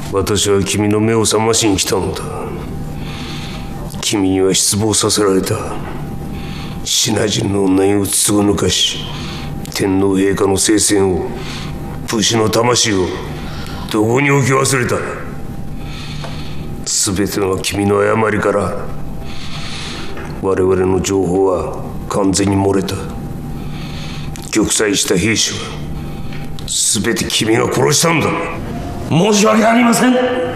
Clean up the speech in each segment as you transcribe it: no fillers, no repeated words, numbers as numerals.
私は君の目を覚ましに来たのだ。君には失望させられた。シナ人の女にうつつを抜かし、天皇陛下の聖戦を、武士の魂をどこに置き忘れた。すべての君の誤りから、我々の情報は完全に漏れた。玉砕した兵士はすべて君が殺したんだ。 申し訳ありません。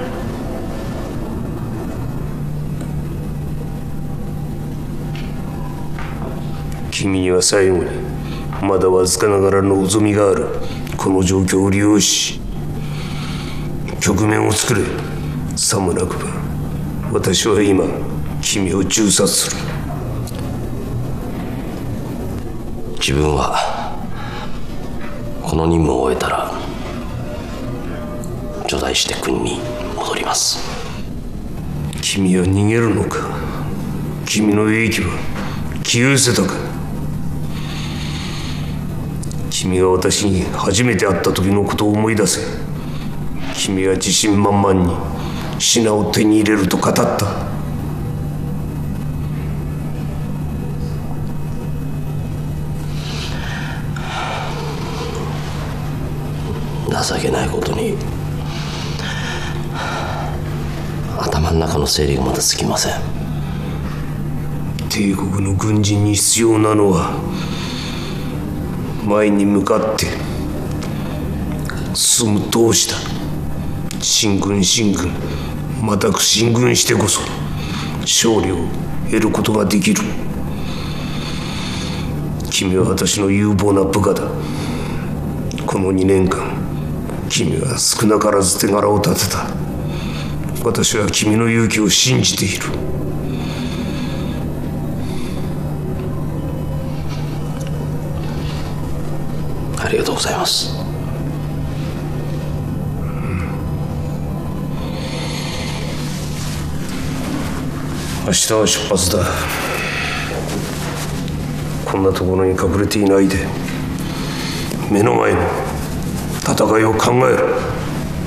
君には最後にまだわずかながら望みがある。この状況を利用し局面を作れ。さもなくば私は今君を銃殺する。 自分はこの任務を終えたら除隊して国に戻ります。 君は逃げるのか。君の英気は消え失せたか。君が私に初めて会った時のことを思い出せ。君は自信満々に品を手に入れると語った。 情けないことに頭の中の整理がまだつきません。 帝国の軍人に必要なのは前に向かって進む闘志だ。進軍また進軍してこそ勝利を得ることができる。君は私の有望な部下だ。この2年間君は少なからず手柄を立てた。私は君の勇気を信じている。 ありがとうございます。 明日は出発だ。こんなところに隠れていないで目の前の戦いを考える。